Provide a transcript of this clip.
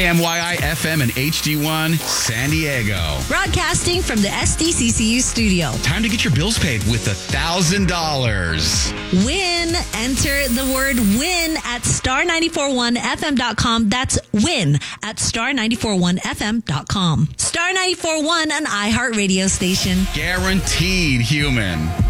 KMYI FM and HD1 San Diego. Broadcasting from the SDCCU studio. Time to get your bills paid with $1,000. Win. Enter the word win at star941fm.com. That's win at star941fm.com. Star 94.1, an iHeart radio station. Guaranteed human.